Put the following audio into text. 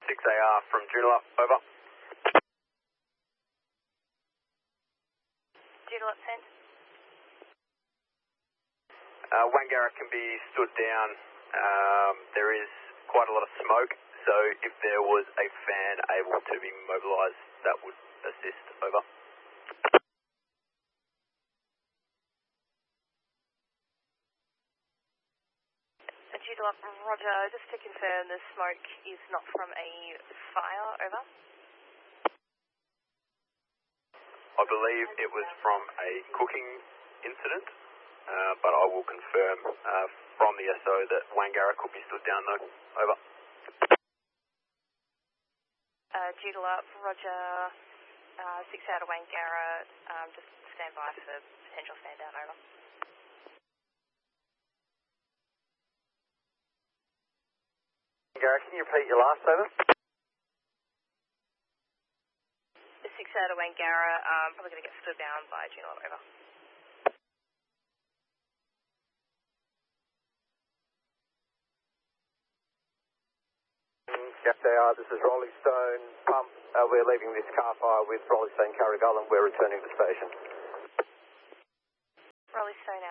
6AR from Joondalup, over. Joondalup, send. Wangara can be stood down. There is quite a lot of smoke, so if there was a fan able to be mobilised, that would assist, over. Joondalup, roger. Just to confirm, the smoke is not from a fire, over. I believe it was from a cooking incident, but I will confirm from the SO that Wangara could be stood down though, over. Joondalup, roger. 6 out of Wangara, just stand by for potential stand down, over. Wangara, can you repeat your last, over? 6 out of Wangara, probably going to get stood down by Joondalup, over. Yes, they are. This is Rolling Stone Pump. We're leaving this car fire with Rolling Stone Carrigal and we're returning to the station. Rolling Stone